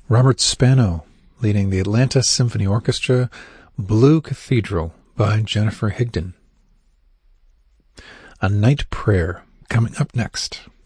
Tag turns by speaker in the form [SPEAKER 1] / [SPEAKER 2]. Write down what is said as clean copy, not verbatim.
[SPEAKER 1] Robert Spano, leading the Atlanta Symphony Orchestra, Blue Cathedral by Jennifer Higdon. A Night Prayer, coming up next.